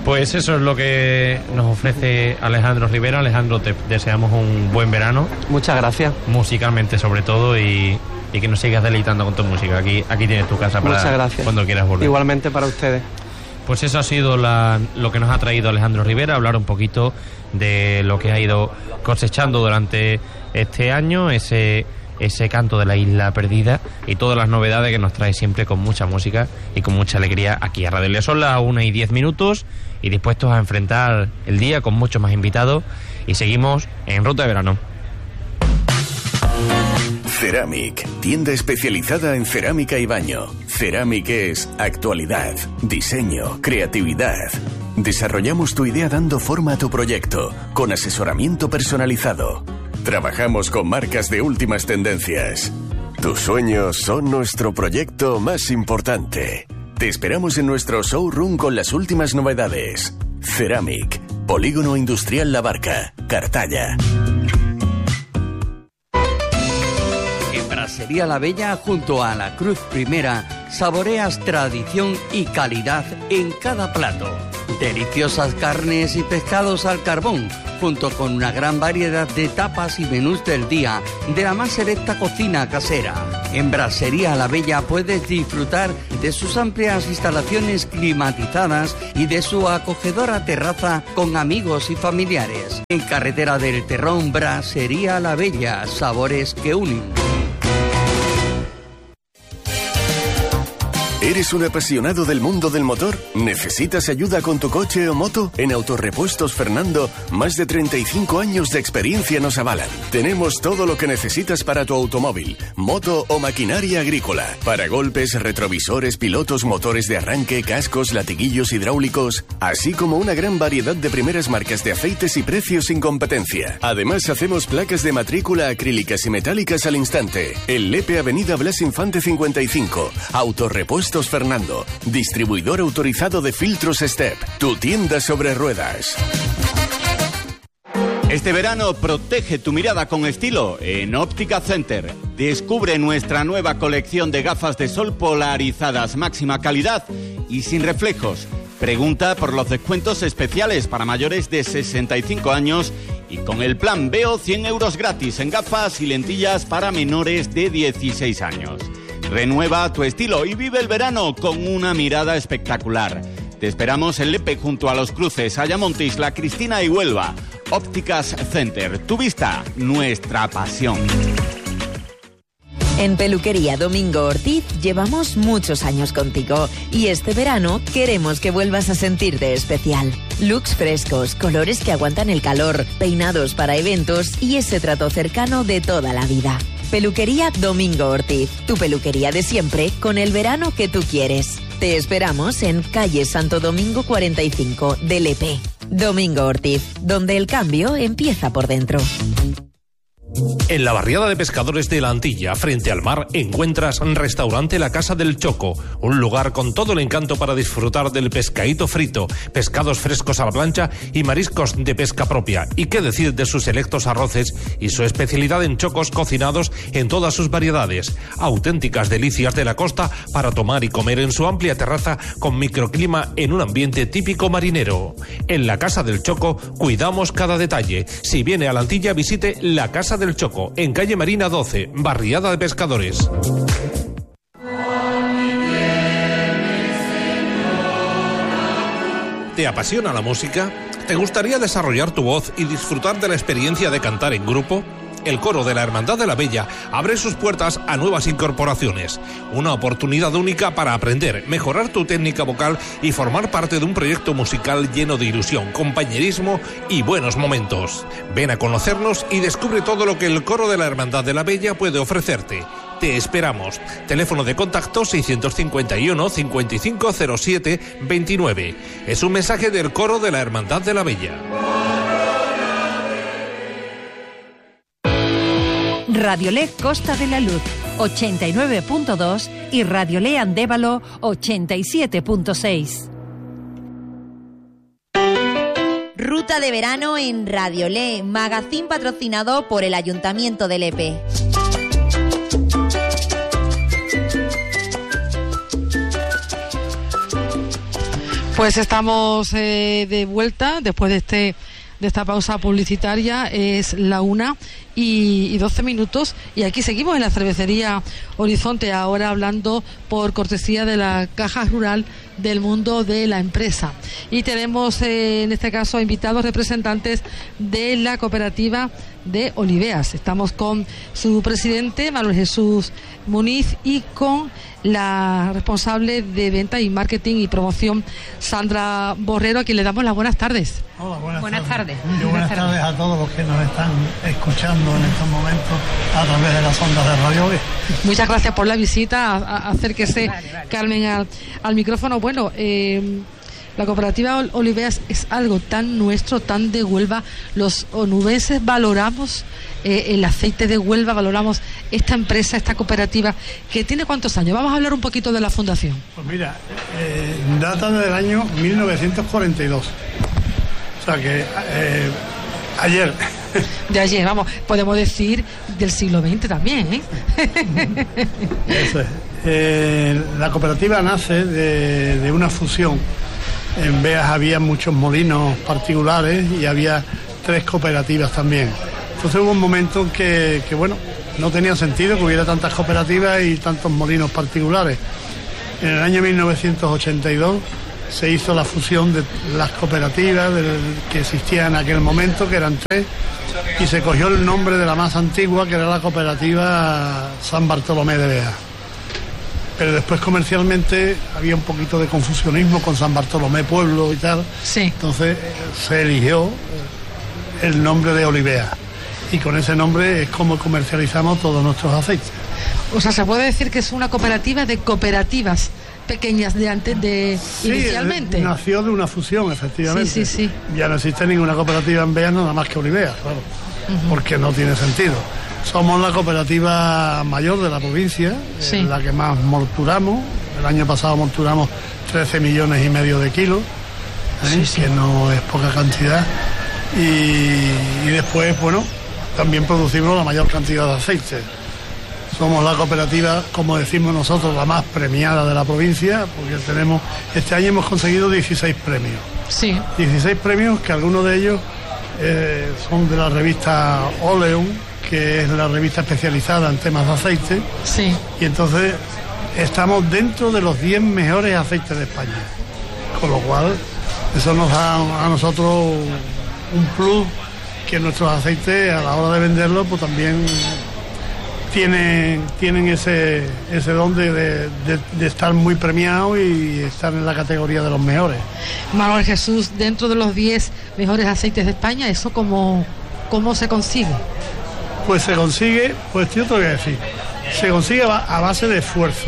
Pues eso es lo que nos ofrece Alejandro Rivera. Alejandro, te deseamos un buen verano. Muchas gracias. Musicalmente sobre todo, y que nos sigas deleitando con tu música. Aquí tienes tu casa para Muchas gracias. Cuando quieras volver. Igualmente para ustedes. Pues eso ha sido lo que nos ha traído Alejandro Rivera, hablar un poquito de lo que ha ido cosechando durante este año, ese canto de la Isla Perdida y todas las novedades que nos trae siempre con mucha música y con mucha alegría aquí a Radio Lea. Son las 1:10 y dispuestos a enfrentar el día con muchos más invitados, y seguimos en Ruta de Verano. Ceramic, tienda especializada en cerámica y baño. Ceramic es actualidad, diseño, creatividad. Desarrollamos tu idea dando forma a tu proyecto, con asesoramiento personalizado. Trabajamos con marcas de últimas tendencias. Tus sueños son nuestro proyecto más importante. Te esperamos en nuestro showroom con las últimas novedades. Ceramic, Polígono Industrial La Barca, Cartaya. Brassería La Bella, junto a la Cruz Primera, saboreas tradición y calidad en cada plato. Deliciosas carnes y pescados al carbón, junto con una gran variedad de tapas y menús del día de la más selecta cocina casera. En Brassería La Bella puedes disfrutar de sus amplias instalaciones climatizadas y de su acogedora terraza con amigos y familiares. En Carretera del Terrón, Brassería La Bella, sabores que unen. ¿Eres un apasionado del mundo del motor? ¿Necesitas ayuda con tu coche o moto? En Autorepuestos Fernando, más de 35 años de experiencia nos avalan. Tenemos todo lo que necesitas para tu automóvil, moto o maquinaria agrícola. Paragolpes, retrovisores, pilotos, motores de arranque, cascos, latiguillos hidráulicos, así como una gran variedad de primeras marcas de aceites y precios sin competencia. Además, hacemos placas de matrícula acrílicas y metálicas al instante. En Lepe, Avenida Blas Infante 55. Autorepuestos Fernando, distribuidor autorizado de filtros Step, tu tienda sobre ruedas. Este verano protege tu mirada con estilo en Óptica Center. Descubre nuestra nueva colección de gafas de sol polarizadas, máxima calidad y sin reflejos. Pregunta por los descuentos especiales para mayores de 65 años y con el plan Veo 100 euros gratis en gafas y lentillas para menores de 16 años. Renueva tu estilo y vive el verano con una mirada espectacular. Te esperamos en Lepe, junto a Los Cruces, Ayamonte, Isla Cristina y Huelva. Ópticas Center, tu vista, nuestra pasión. En Peluquería Domingo Ortiz llevamos muchos años contigo y este verano queremos que vuelvas a sentirte especial. Looks frescos, colores que aguantan el calor, peinados para eventos y ese trato cercano de toda la vida. Peluquería Domingo Ortiz, tu peluquería de siempre con el verano que tú quieres. Te esperamos en calle Santo Domingo 45 de Lepe. Domingo Ortiz, donde el cambio empieza por dentro. En la barriada de pescadores de la Antilla, frente al mar, encuentras Restaurante La Casa del Choco, un lugar con todo el encanto para disfrutar del pescadito frito, pescados frescos a la plancha y mariscos de pesca propia. Y qué decir de sus selectos arroces y su especialidad en chocos cocinados en todas sus variedades. Auténticas delicias de la costa para tomar y comer en su amplia terraza con microclima en un ambiente típico marinero. En La Casa del Choco cuidamos cada detalle. Si viene a la Antilla, visite La Casa del Choco, en calle Marina 12, barriada de pescadores. ¿Te apasiona la música? ¿Te gustaría desarrollar tu voz y disfrutar de la experiencia de cantar en grupo? El coro de la Hermandad de la Bella abre sus puertas a nuevas incorporaciones. Una oportunidad única para aprender, mejorar tu técnica vocal y formar parte de un proyecto musical lleno de ilusión, compañerismo y buenos momentos. Ven a conocernos y descubre todo lo que el coro de la Hermandad de la Bella puede ofrecerte. Te esperamos. Teléfono de contacto 651 5507 29. Es un mensaje del coro de la Hermandad de la Bella. Radiolé Costa de la Luz 89.2 y Radiolé Andévalo 87.6. Ruta de verano en Radiolé, magazín patrocinado por el Ayuntamiento de Lepe. Pues estamos de vuelta después de esta pausa publicitaria. Es la 1:12 y aquí seguimos en la cervecería Horizonte, ahora hablando por cortesía de la Caja Rural del Mundo de la Empresa, y tenemos en este caso invitados representantes de la cooperativa de Oliveas. Estamos con su presidente Manuel Jesús Muniz y con la responsable de venta y marketing y promoción Sandra Borrero, a quien le damos las buenas tardes. Hola, buenas tardes. Buenas tardes a todos los que nos están escuchando en estos momentos a través de las ondas de Radio B. Muchas gracias por la visita. Acérquese, vale. Carmen, al micrófono. Bueno, la cooperativa Oliveas es algo tan nuestro, tan de Huelva. Los onubenses valoramos el aceite de Huelva, valoramos esta empresa, esta cooperativa, que tiene ¿cuántos años? Vamos a hablar un poquito de la fundación. Pues mira, data del año 1942. O sea que ayer. De ayer, vamos, podemos decir del siglo XX también, ¿eh? Eso es. La cooperativa nace de una fusión. En Beas había muchos molinos particulares y había 3 cooperativas también. Entonces hubo un momento en que bueno, no tenía sentido que hubiera tantas cooperativas y tantos molinos particulares. En el año 1982 se hizo la fusión de las cooperativas que existían en aquel momento, que eran 3, y se cogió el nombre de la más antigua, que era la cooperativa San Bartolomé de Beas. Pero después comercialmente había un poquito de confusionismo con San Bartolomé Pueblo y tal. Sí. Entonces se eligió el nombre de Oliveas, y con ese nombre es como comercializamos todos nuestros aceites. O sea, se puede decir que es una cooperativa de cooperativas pequeñas de antes de sí, inicialmente. Nació de una fusión, efectivamente. Sí. Ya no existe ninguna cooperativa en Beas nada más que Oliveas, claro, porque no tiene sentido. Somos la cooperativa mayor de la provincia, la que más molturamos. El año pasado molturamos 13,5 millones de kilos, que no es poca cantidad. Y después, bueno, también producimos la mayor cantidad de aceite. Somos la cooperativa, como decimos nosotros, la más premiada de la provincia, porque este año hemos conseguido 16 premios. Sí. 16 premios, que algunos de ellos son de la revista Oleum, que es la revista especializada en temas de aceite. Sí. Y entonces estamos dentro de los 10 mejores aceites de España. Con lo cual, eso nos da a nosotros un plus, que nuestros aceites a la hora de venderlos pues también tienen ese don de estar muy premiados y estar en la categoría de los mejores. Manuel Jesús, dentro de los 10 mejores aceites de España, ¿eso cómo se consigue? Pues se consigue, pues yo te voy a decir, se consigue a base de esfuerzo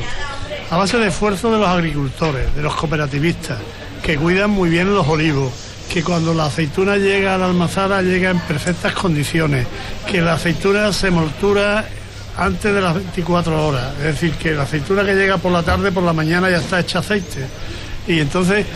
de los agricultores, de los cooperativistas, que cuidan muy bien los olivos, que cuando la aceituna llega a la almazara llega en perfectas condiciones, que la aceituna se moltura antes de las 24 horas, es decir, que la aceituna que llega por la tarde, por la mañana ya está hecha aceite, y entonces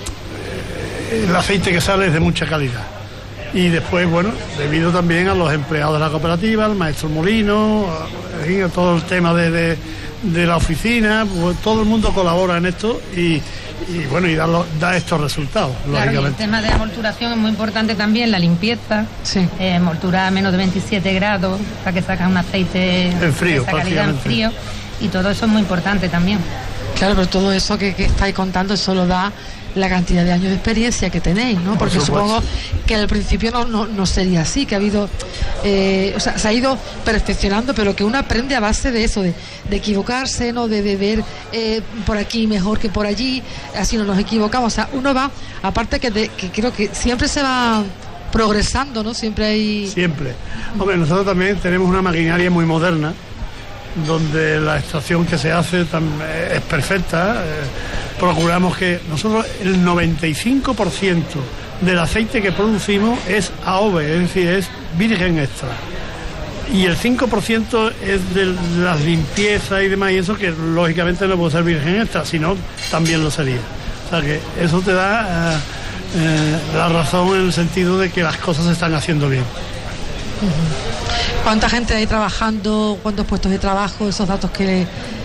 el aceite que sale es de mucha calidad. Y después, bueno, debido también a los empleados de la cooperativa, al maestro molino, a todo el tema de la oficina, pues todo el mundo colabora en esto y bueno, y da estos resultados. Claro, y el tema de la molturación es muy importante también, la limpieza. Sí. Molturar a menos de 27 grados para que saca un aceite en frío, de esa calidad en frío, y todo eso es muy importante también. Claro, pero todo eso que estáis contando, eso lo da la cantidad de años de experiencia que tenéis, ¿no? Porque supongo que al principio no sería así, que ha habido, o sea, se ha ido perfeccionando, pero que uno aprende a base de eso, de equivocarse, ¿no? De ver por aquí mejor que por allí, así no nos equivocamos. O sea, uno va, aparte que creo que siempre se va progresando, ¿no? Siempre hay... Siempre. Hombre, nosotros también tenemos una maquinaria muy moderna, donde la extracción que se hace es perfecta. Procuramos que nosotros el 95% del aceite que producimos es AOV, es decir, es virgen extra, y el 5% es de las limpiezas y demás, y eso que lógicamente no puede ser virgen extra, sino también lo sería. O sea que eso te da la razón en el sentido de que las cosas se están haciendo bien. ¿Cuánta gente hay trabajando? ¿Cuántos puestos de trabajo? Esos datos que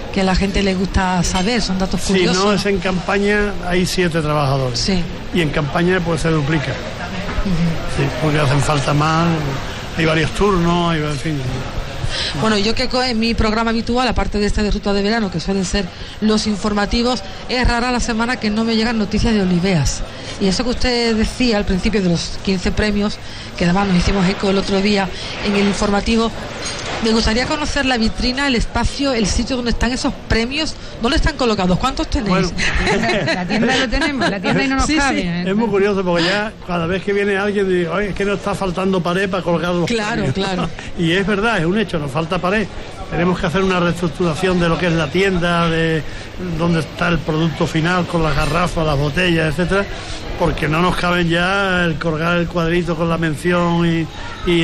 que a la gente le gusta saber, son datos curiosos. Si no es en campaña, hay 7 trabajadores. Sí. Y en campaña pues se duplica. Sí, porque hacen falta más, hay varios turnos, en fin. Bueno, yo que en mi programa habitual, aparte de este de Ruta de Verano, que suelen ser los informativos, es rara la semana que no me llegan noticias de Oliveas. Y eso que usted decía al principio de los 15 premios, que además nos hicimos eco el otro día en el informativo, me gustaría conocer la vitrina, el espacio, el sitio donde están esos premios. ¿Dónde están colocados? ¿Cuántos tenéis? Bueno, la tienda lo tenemos, la tienda y no nos cabe. Sí. Es muy curioso porque ya cada vez que viene alguien dice, oye, es que nos está faltando pared para colgar los premios. Claro. Y es verdad, es un hecho, nos falta pared. Tenemos que hacer una reestructuración de lo que es la tienda, de donde está el producto final con las garrafas, las botellas, etcétera, porque no nos caben ya el colgar el cuadrito con la mención y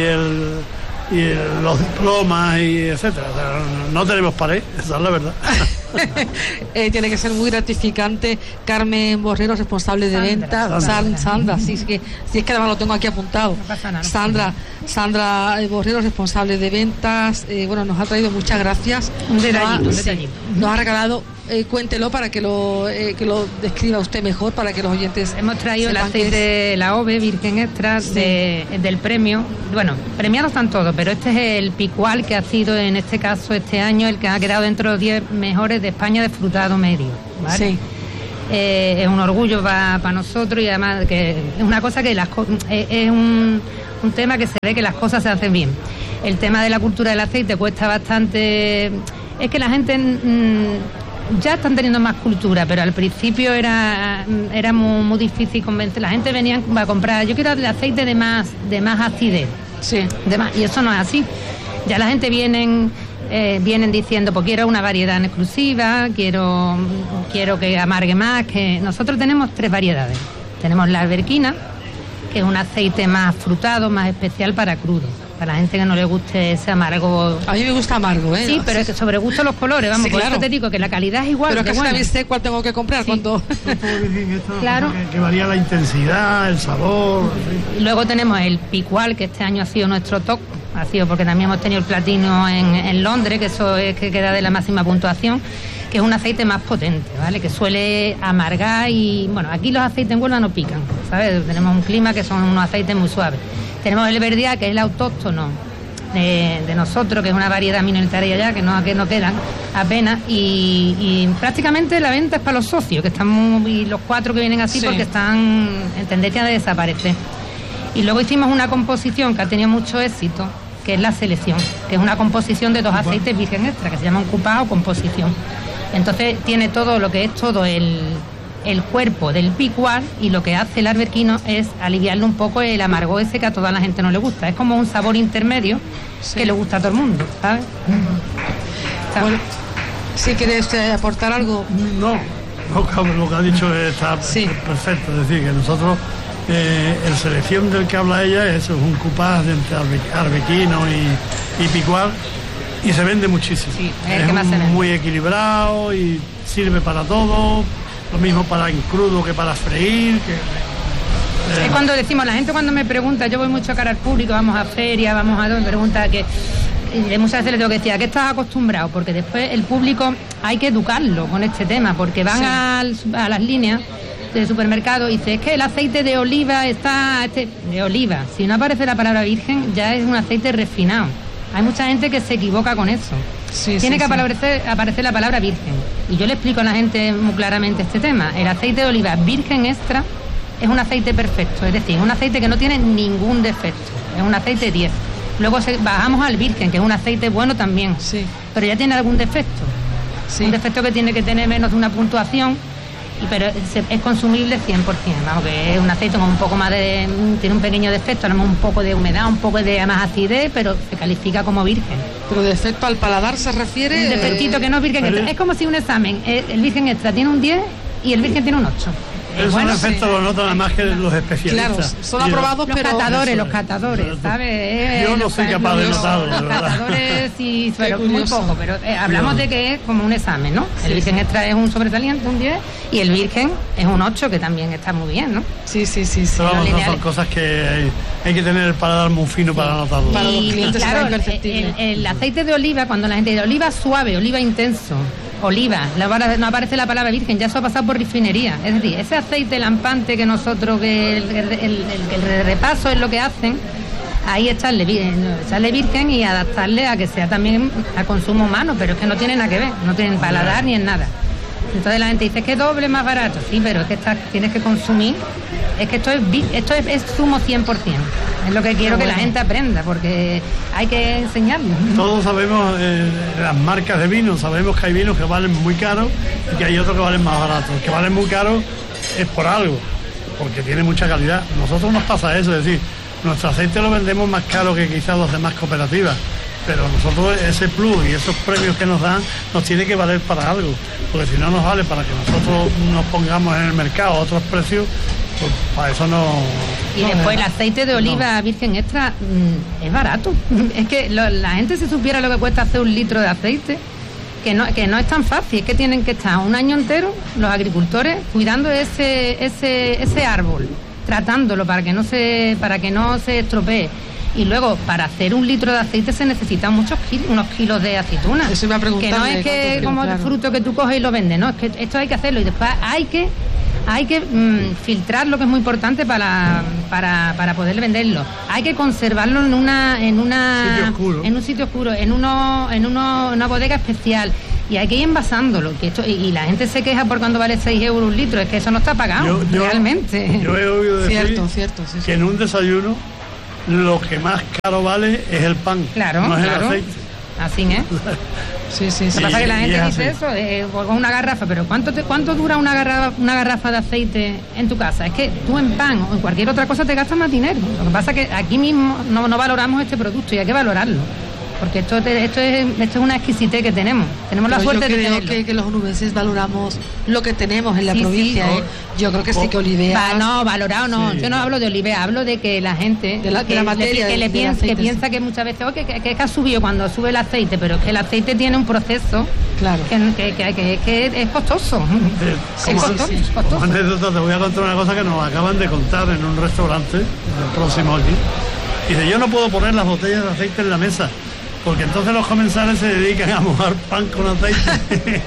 los diplomas y etcétera. O sea, no tenemos pared, esa es la verdad. Tiene que ser muy gratificante. Carmen Borrero, responsable de venta. Sandra, sí, es que además lo tengo aquí apuntado. No pasa nada, Sandra Borrero, responsable de ventas. Bueno, nos ha traído muchas gracias. Un detallito. Nos ha regalado, cuéntelo para que lo describa usted mejor, para que los oyentes. Hemos traído el aceite de la OVE Virgen Extra del premio. Bueno, premiados están todos, pero este es el Picual, que ha sido en este caso este año el que ha quedado dentro de los 10 mejores de España de frutado medio, ¿vale? Sí. Es un orgullo para nosotros, y además que es una cosa que es un tema que se ve que las cosas se hacen bien. El tema de la cultura del aceite cuesta bastante. Es que la gente ya están teniendo más cultura, pero al principio era muy difícil convencer. La gente venía a comprar, yo quiero el aceite de más acidez. Sí. Y eso no es así. Ya la gente vienen diciendo, pues quiero una variedad en exclusiva, quiero que amargue más. Que nosotros tenemos 3 variedades. Tenemos la alberquina, que es un aceite más frutado, más especial para crudo. Para la gente que no le guste ese amargo. A mí me gusta amargo, ¿eh? Sí, pero es que sobre gusto los colores, vamos, sí, por eso te digo que la calidad es igual. Pero casi también sé cuál tengo que comprar, sí. Cuando. Claro. Que varía la intensidad, el sabor. Y luego tenemos el Picual, que este año ha sido nuestro top. Ha sido porque también hemos tenido el platino en Londres, que eso es que queda de la máxima puntuación, que es un aceite más potente, ¿vale? Que suele amargar y, bueno, aquí los aceites en Huelva no pican, ¿sabes? Tenemos un clima que son unos aceites muy suaves. Tenemos el Verdiá, que es el autóctono de nosotros, que es una variedad minoritaria ya, que no quedan apenas, y prácticamente la venta es para los socios, que están los 4 que vienen así, sí, porque están en tendencia de desaparecer. Y luego hicimos una composición que ha tenido mucho éxito, que es la selección, que es una composición de 2 aceites virgen extra, que se llama un cupá o composición. Entonces tiene todo lo que es todo el cuerpo del Picual, y lo que hace el alberquino es aliviarle un poco el amargo ese que a toda la gente no le gusta. Es como un sabor intermedio, sí, que le gusta a todo el mundo, ¿sabes? Bueno, si quieres aportar algo. No, lo que ha dicho está perfecto. Es decir, que nosotros, el selección del que habla ella es un cupá entre arbequino y Picual, y se vende muchísimo. Sí, es muy equilibrado y sirve para todo. Lo mismo para en crudo que para freír. Es cuando decimos, la gente cuando me pregunta, yo voy mucho a cara al público, vamos a ferias, vamos a todo, me pregunta que muchas veces le tengo que decir, ¿a qué estás acostumbrado? Porque después el público hay que educarlo con este tema, porque van a las líneas de supermercado y dice, es que el aceite de oliva está de oliva. Si no aparece la palabra virgen, ya es un aceite refinado. Hay mucha gente que se equivoca con eso. Tiene que aparecer la palabra virgen. Y yo le explico a la gente muy claramente este tema. El aceite de oliva virgen extra es un aceite perfecto, es decir, un aceite que no tiene ningún defecto. Es un aceite 10. Luego bajamos al virgen, que es un aceite bueno también, pero ya tiene algún defecto. Un defecto que tiene que tener menos de una puntuación, pero es consumible 100%. Vamos, que es un aceite con un poco más tiene un pequeño defecto, tenemos un poco de humedad, un poco de más acidez, pero se califica como virgen. ¿Pero defecto al paladar se refiere? Un defectito que no es virgen extra. Es como si un examen, el virgen extra tiene un 10 y el virgen tiene un 8. Esos efectos lo notan además que los especialistas. Claro, son aprobados, pero los catadores, ¿sabes? Yo no soy capaz de notarlo. Los catadores sí, pero muy poco, pero hablamos de que es como un examen, ¿no? El virgen extra es un sobresaliente, un 10, y el virgen es un 8, que también está muy bien, ¿no? Sí. Pero vamos, son cosas que hay que tener el paladar muy fino para notarlo. Para los clientes, claro, el aceite de oliva, cuando la gente dice oliva suave, oliva intenso, oliva, no aparece la palabra virgen, ya eso ha pasado por refinería. Es decir, ese aceite lampante que nosotros, que el repaso es lo que hacen, ahí echarle virgen y adaptarle a que sea también a consumo humano, pero es que no tiene nada que ver, no tienen paladar ni en nada. Entonces la gente dice que doble más barato, sí, pero es que tienes que consumir, es que esto es zumo 100%. Es lo que quiero que la gente aprenda, porque hay que enseñarlo. Todos sabemos las marcas de vino, sabemos que hay vinos que valen muy caros y que hay otros que valen más baratos. Los que valen muy caros es por algo, porque tiene mucha calidad. Nosotros nos pasa eso, es decir, nuestro aceite lo vendemos más caro que quizás las demás cooperativas, pero nosotros ese plus y esos premios que nos dan nos tiene que valer para algo, porque si no nos vale para que nosotros nos pongamos en el mercado a otros precios, pues para eso no. Y después el aceite de oliva virgen extra es barato. Es que la gente, si supiera lo que cuesta hacer 1 litro de aceite, que no es tan fácil, es que tienen que estar un año entero los agricultores cuidando ese árbol, tratándolo para que no se estropee. Y luego, para hacer 1 litro de aceite se necesitan unos kilos de aceituna. Eso iba a preguntar. Que no es que como el fruto que tú coges y lo vendes, no, es que esto hay que hacerlo. Y después hay que filtrarlo, que es muy importante para poder venderlo. Hay que conservarlo en un sitio oscuro, en una bodega especial. Y hay que ir envasándolo. Y la gente se queja por cuando vale 6 euros 1 litro. Es que eso no está pagado, realmente. Yo he oído decir cierto, que en un desayuno lo que más caro vale es el pan, claro, no es el aceite. Así es. Sí. Lo que pasa es que la gente dice eso, con una garrafa, pero ¿cuánto dura una garrafa de aceite en tu casa? Es que tú en pan o en cualquier otra cosa te gastas más dinero. Lo que pasa es que aquí mismo no valoramos este producto y hay que valorarlo. Porque esto es una exquisitez que tenemos. Tenemos la suerte de tenerlo. Yo creo que los onubenses valoramos lo que tenemos en la provincia. Sí. Yo creo que sí, que Olivea... valorado no. Sí. Yo no hablo de Olivea, hablo de que la gente... De la materia. Que piensa que muchas veces... que ha subido cuando sube el aceite, pero es que el aceite tiene un proceso... Claro. Que es costoso. Como anécdota te voy a contar una cosa que nos acaban de contar en un restaurante próximo aquí. Dice, yo no puedo poner las botellas de aceite en la mesa, porque entonces los comensales se dedican a mojar pan con aceite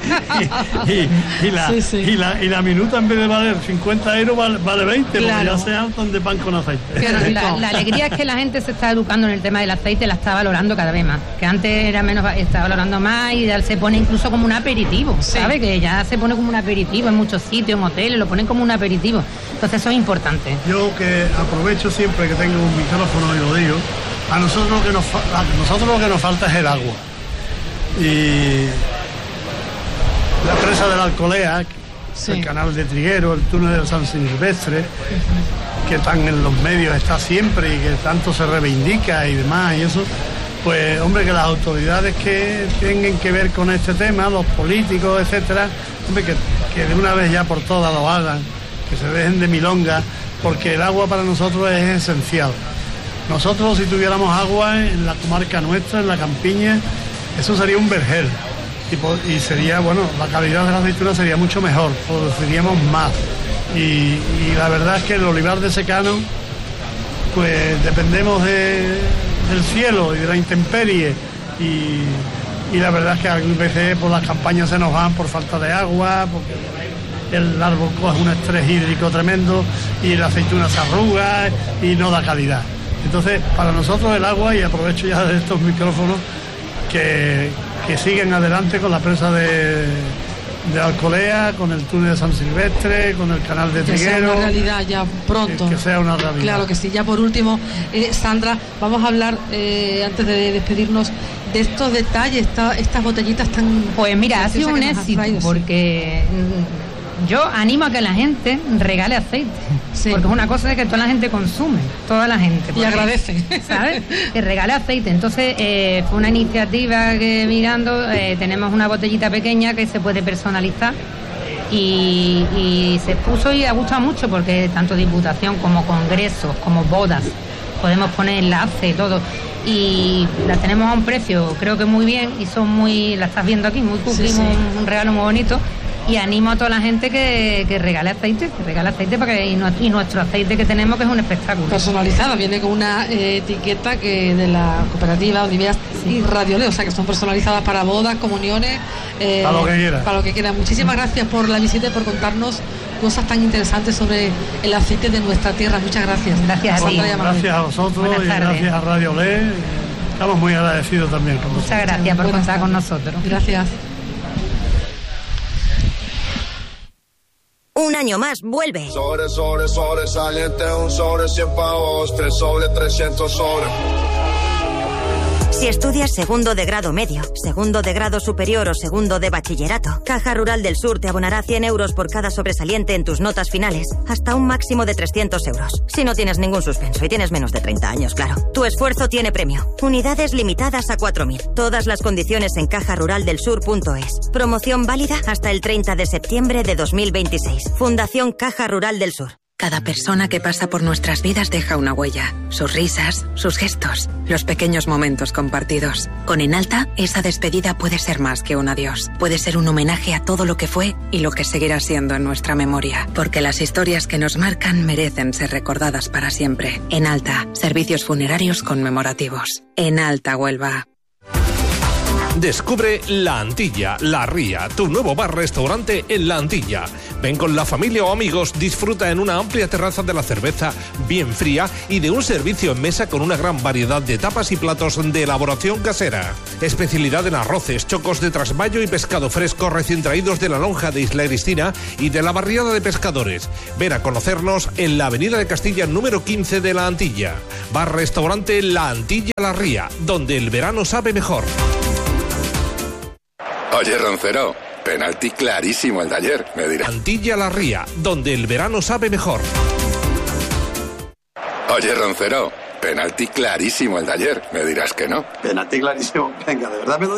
y la minuta, en vez de valer 50 euros, vale 20, claro, porque ya se hartan de pan con aceite. Pero la alegría es que la gente se está educando en el tema del aceite, la está valorando cada vez más, que antes era menos, está valorando más y se pone incluso como un aperitivo, ¿sabe? Que ya se pone como un aperitivo en muchos sitios, en hoteles, lo ponen como un aperitivo. Entonces eso es importante. Yo que aprovecho siempre que tengo un micrófono y lo digo, a nosotros lo que nos falta es el agua. Y la presa de la Alcolea, el canal de Triguero, el túnel de San Silvestre, que tan en los medios está siempre y que tanto se reivindica y demás y eso, pues hombre, que las autoridades que tengan que ver con este tema, los políticos, etcétera, hombre, que de una vez ya por todas lo hagan, que se dejen de milonga, porque el agua para nosotros es esencial. Nosotros, si tuviéramos agua en la comarca nuestra, en la campiña, eso sería un vergel. Y sería, bueno, la calidad de la aceituna sería mucho mejor, produciríamos más. Y la verdad es que el olivar de secano, pues dependemos del cielo y de la intemperie. Y la verdad es que algunas veces pues, las campañas se nos van por falta de agua, porque el árbol coge un estrés hídrico tremendo y la aceituna se arruga y no da calidad. Entonces, para nosotros el agua, y aprovecho ya de estos micrófonos, que siguen adelante con la presa de Alcolea, con el túnel de San Silvestre, con el canal de Triguero. Que sea una realidad ya pronto. Que sea una realidad. Claro que sí. Ya por último, Sandra, vamos a hablar, antes de despedirnos, de estos detalles, estas botellitas tan... Pues mira, ha sido un éxito, porque... Yo animo a que la gente regale aceite, porque es una cosa que toda la gente consume, toda la gente. Y agradece. ¿Sabes? Que regale aceite. Entonces, fue una iniciativa que mirando, tenemos una botellita pequeña que se puede personalizar y se puso y ha gustado mucho, porque tanto diputación como congresos, como bodas, podemos poner enlace, todo. Y las tenemos a un precio, creo que muy bien, y son la estás viendo aquí, muy cookie, un regalo muy bonito. Y animo a toda la gente que regale aceite, porque y nuestro aceite que tenemos, que es un espectáculo. Personalizado, viene con una etiqueta que de la cooperativa Oliveras y Radiolé, o sea que son personalizadas para bodas, comuniones, para lo que quieran. Para lo que quieran. Muchísimas gracias por la visita y por contarnos cosas tan interesantes sobre el aceite de nuestra tierra. Muchas gracias. Gracias a ti. Gracias a vosotros y gracias a Radiolé. Estamos muy agradecidos también con vosotros. Muchas gracias por contar con nosotros. Gracias. Un año más, vuelve. Sobresaliente, un sobre 100 pavos, 3 sobre 300 sobre. Si estudias segundo de grado medio, segundo de grado superior o segundo de bachillerato, Caja Rural del Sur te abonará 100 euros por cada sobresaliente en tus notas finales, hasta un máximo de 300 euros. Si no tienes ningún suspenso y tienes menos de 30 años, claro. Tu esfuerzo tiene premio. Unidades limitadas a 4.000. Todas las condiciones en cajaruraldelsur.es. Promoción válida hasta el 30 de septiembre de 2026. Fundación Caja Rural del Sur. Cada persona que pasa por nuestras vidas deja una huella. Sus risas, sus gestos, los pequeños momentos compartidos. Con Enalta, esa despedida puede ser más que un adiós. Puede ser un homenaje a todo lo que fue y lo que seguirá siendo en nuestra memoria. Porque las historias que nos marcan merecen ser recordadas para siempre. Enalta, servicios funerarios conmemorativos. Enalta Huelva. Descubre La Antilla, La Ría, tu nuevo bar-restaurante en La Antilla. Ven con la familia o amigos, disfruta en una amplia terraza de la cerveza bien fría y de un servicio en mesa con una gran variedad de tapas y platos de elaboración casera. Especialidad en arroces, chocos de trasmayo y pescado fresco recién traídos de la lonja de Isla Cristina y de la barriada de pescadores. Ven a conocernos en la avenida de Castilla número 15 de La Antilla. Bar-restaurante La Antilla, La Ría, donde el verano sabe mejor. Oye, Roncero, penalti clarísimo el de ayer, me dirás. Antilla La Ría, donde el verano sabe mejor. Oye, Roncero, penalti clarísimo el de ayer, me dirás que no. Penalti clarísimo, venga, de verdad me lo